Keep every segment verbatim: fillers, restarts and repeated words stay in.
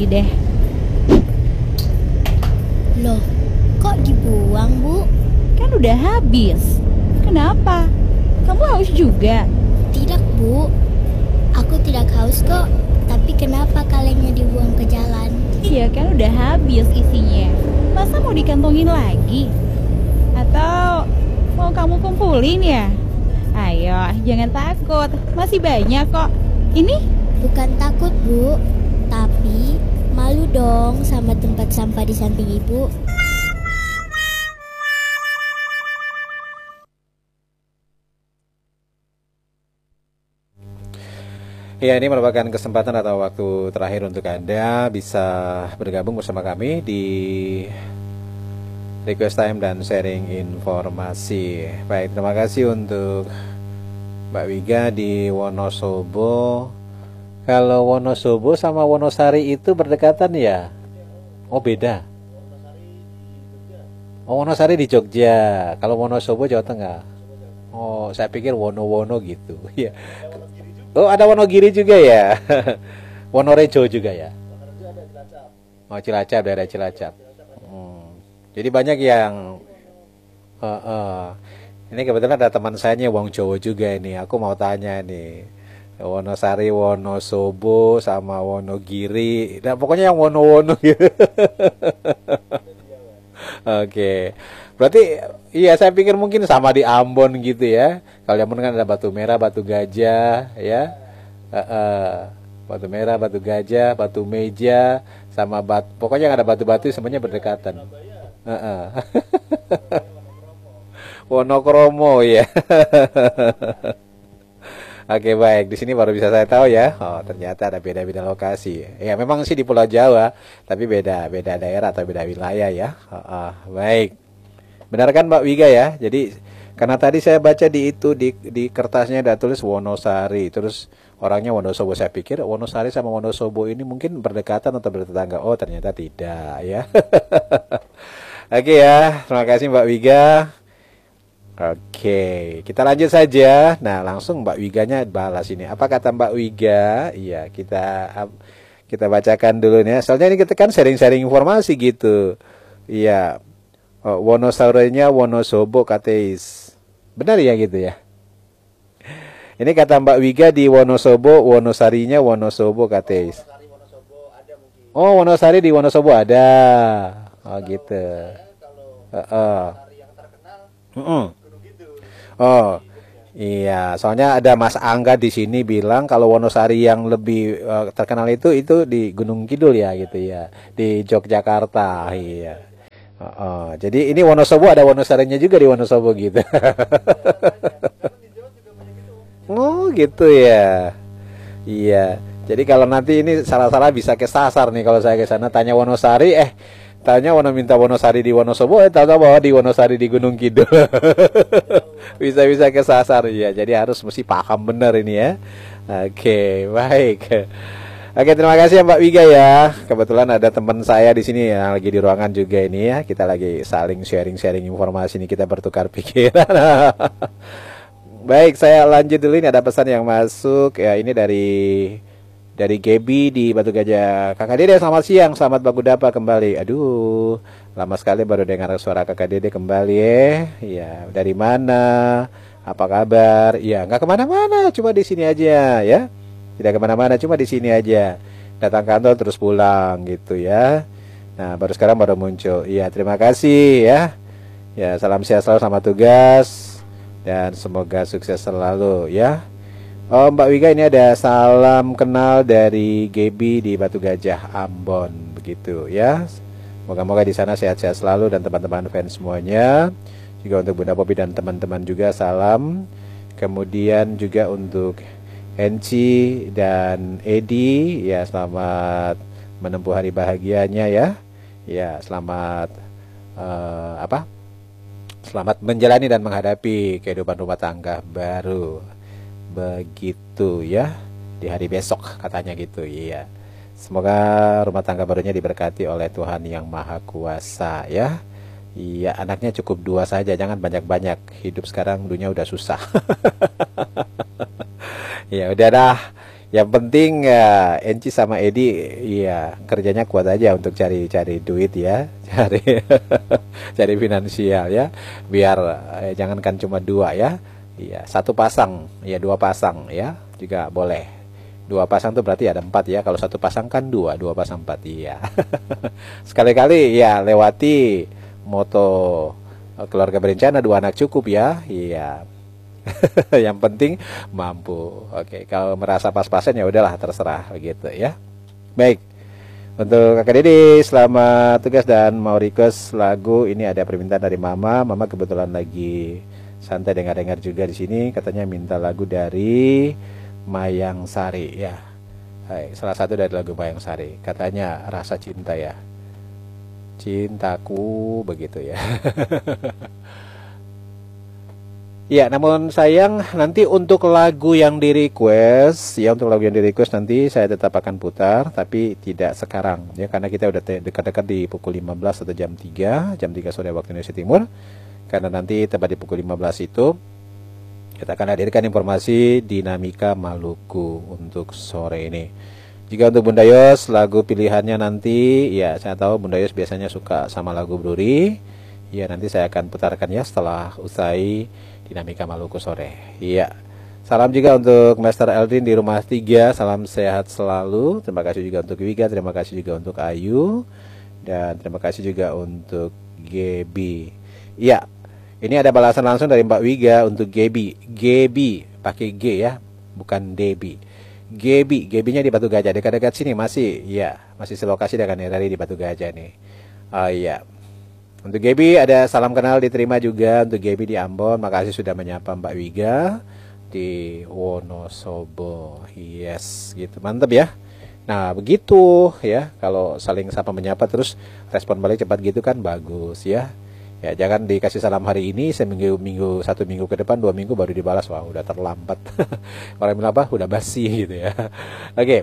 deh. Loh, kok dibuang, Bu? Kan udah habis. Kenapa? Kamu haus juga? Tidak, Bu. Aku tidak haus kok. Tapi kenapa kalengnya dibuang ke jalan? Iya kan udah habis isinya. Masa mau dikantongin lagi? Atau mau kamu kumpulin ya? Ayo, jangan takut. Masih banyak kok. Ini? Bukan takut, Bu. Tapi malu dong sama tempat sampah di samping Ibu. Ya, ini merupakan kesempatan atau waktu terakhir untuk Anda bisa bergabung bersama kami di request time dan sharing informasi. Baik, terima kasih untuk Mbak Wiga di Wonosobo. Kalau Wonosobo sama Wonosari itu berdekatan ya? Oh, beda. Oh, Wonosari di Jogja. Kalau Wonosobo Jawa Tengah. Oh, saya pikir Wono-Wono gitu. Ya. Oh, ada Wonogiri juga ya. Wonorejo juga ya. Oh, Cilacap, daerah Cilacap. Hmm. Jadi banyak yang uh, uh. Ini kebetulan ada teman saya nih Wong Jowo juga ini. Aku mau tanya nih. Wonosari, Wonosobo sama Wonogiri. Nah, pokoknya yang wono-wono gitu. Oke. Berarti iya saya pikir mungkin sama di Ambon gitu ya. Kalau Ambon kan ada Batu Merah, Batu Gajah ya. Uh, uh, Batu Merah, Batu Gajah, Batu Meja sama batu. Pokoknya yang ada batu-batu semuanya berdekatan. Uh, uh. Wonokromo ya. Oke, baik, di sini baru bisa saya tahu ya. Oh, ternyata ada beda-beda lokasi. Ya memang sih di Pulau Jawa, tapi beda beda daerah atau beda wilayah ya. Oh, oh, baik. Benar kan Mbak Wiga ya? Jadi karena tadi saya baca di itu di di kertasnya ada tulis Wonosari, terus orangnya Wonosobo. Saya pikir Wonosari sama Wonosobo ini mungkin berdekatan atau bertetangga. Oh, ternyata tidak ya. Oke ya, terima kasih Mbak Wiga. Oke, kita lanjut saja. Nah, langsung Mbak Wiganya balas ini. Apa kata Mbak Wiga? Iya, kita kita bacakan dulu nih. Soalnya ini kita kan sharing-sharing informasi gitu. Iya. Oh, Wonosarinya Wonosobo kateis. Benar ya gitu ya? Ini kata Mbak Wiga di Wonosobo, Wonosarinya Wonosobo kateis. Oh, Wonosari di Wonosobo ada. Oh, gitu. Heeh. Uh, uh. Oh, iya. Soalnya ada Mas Angga di sini bilang kalau Wonosari yang lebih uh, terkenal itu itu di Gunung Kidul ya gitu ya, di Yogyakarta. Iya. Uh, uh. Jadi ini Wonosobo ada Wonosarinya juga di Wonosobo gitu. Oh, gitu ya. Iya. Jadi kalau nanti ini salah-salah bisa kesasar nih kalau saya ke sana tanya Wonosari eh tanya Wono minta Wonosari di Wonosobo, eh tahu bahwa di Wonosari di Gunung Kidul. Bisa-bisa kesasar ya. Jadi harus mesti paham benar ini ya. Oke, baik. Oke, terima kasih ya Mbak Wiga ya. Kebetulan ada teman saya di sini yang lagi di ruangan juga ini ya. Kita lagi saling sharing-sharing informasi ini, kita bertukar pikiran. Baik, saya lanjut dulu. Ini ada pesan yang masuk ya. Ini dari dari Gaby di Batu Gajah. Kakak Dede selamat siang, selamat Bagudapa kembali. Aduh, lama sekali baru dengar suara Kakak Dede kembali ya. Ya, dari mana? Apa kabar? Ya, nggak kemana-mana, cuma di sini aja ya. Tidak kemana-mana, cuma di sini aja. Datang kantor terus pulang gitu ya. Nah, baru sekarang baru muncul. Iya, terima kasih ya. Ya, salam sehat selalu sama tugas dan semoga sukses selalu ya. Oh, Mbak Wiga, ini ada salam kenal dari Gaby di Batu Gajah Ambon begitu ya. Moga-moga di sana sehat-sehat selalu dan teman-teman fans semuanya. Juga untuk Bunda Popi dan teman-teman juga salam. Kemudian juga untuk Enci dan Edi ya, selamat menempuh hari bahagianya ya. Ya, selamat uh, apa? Selamat menjalani dan menghadapi kehidupan rumah tangga baru. Begitu ya, di hari besok katanya gitu ya. Semoga rumah tangga barunya diberkati oleh Tuhan yang Maha Kuasa ya. Iya, anaknya cukup dua saja, jangan banyak-banyak. Hidup sekarang dunia udah susah. Ya udah dah, Yang penting ya Enci sama Edi ya kerjanya kuat aja untuk cari-cari duit ya, cari cari finansial ya, biar eh, jangankan cuma dua ya, iya satu pasang ya, dua pasang ya juga boleh. Dua pasang tuh berarti ada empat ya, kalau satu pasang kan dua, dua pasang empat iya. Sekali-kali ya lewati moto keluarga berencana dua anak cukup ya, iya. Yang penting mampu. Oke, kalau merasa pas-pasan ya udahlah terserah begitu ya. Baik. Untuk Kakak Dede selamat tugas dan mau request lagu ini, ada permintaan dari Mama. Mama kebetulan lagi santai dengar-dengar juga di sini, katanya minta lagu dari Mayang Sari ya. Hai, salah satu dari lagu Mayang Sari. Katanya Rasa Cinta ya. Cintaku begitu ya. Ya, namun sayang nanti untuk lagu yang di request ya, untuk lagu yang di request nanti saya tetap akan putar, tapi tidak sekarang ya, karena kita udah dekat-dekat di pukul lima belas atau jam tiga, jam tiga sore waktu Indonesia Timur. Karena nanti tepat di pukul lima belas itu kita akan hadirkan informasi dinamika Maluku untuk sore ini. Jika untuk Bunda Yos lagu pilihannya nanti ya, saya tahu Bunda Yos biasanya suka sama lagu Bruri. Ya, nanti saya akan putarkan ya setelah usai dinamika Maluku sore. Iya. Salam juga untuk Master Eldrin di rumah tiga. Salam sehat selalu. Terima kasih juga untuk Wiga. Terima kasih juga untuk Ayu. Dan terima kasih juga untuk Gebi. Iya. Ini ada balasan langsung dari Mbak Wiga untuk Gebi. Gebi pakai G ya, bukan Debi. Gebi, Gebinya di Batu Gajah, dekat-dekat sini masih. Iya, masih selokasi dengan dari di Batu Gajah nih. Oh iya. Untuk Gebi ada salam kenal diterima juga untuk Gebi di Ambon. Makasih sudah menyapa Mbak Wiga di Wonosobo. Yes, gitu. Mantap ya. Nah, begitu ya. Kalau saling sapa menyapa terus respon balik cepat gitu kan bagus ya. Ya, jangan dikasih salam hari ini seminggu minggu satu minggu ke depan, dua minggu baru dibalas. Wah, udah terlambat. Orang bilang apa? Udah basi gitu ya. Oke.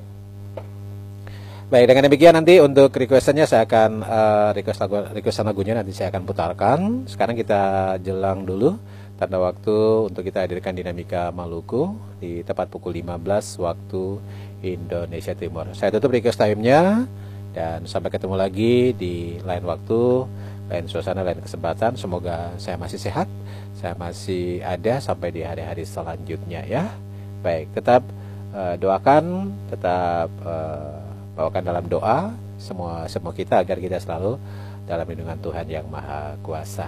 Baik, dengan demikian nanti untuk requestannya saya akan uh, request lagu, requestan lagunya nanti saya akan putarkan. Sekarang kita jelang dulu tanda waktu untuk kita hadirkan dinamika Maluku di tepat pukul lima belas waktu Indonesia Timur. Saya tutup request time-nya dan sampai ketemu lagi di lain waktu, lain suasana, lain kesempatan. Semoga saya masih sehat, saya masih ada sampai di hari-hari selanjutnya ya. Baik, tetap uh, doakan, tetap uh, bawakan dalam doa semua semua kita agar kita selalu dalam lindungan Tuhan yang Maha Kuasa.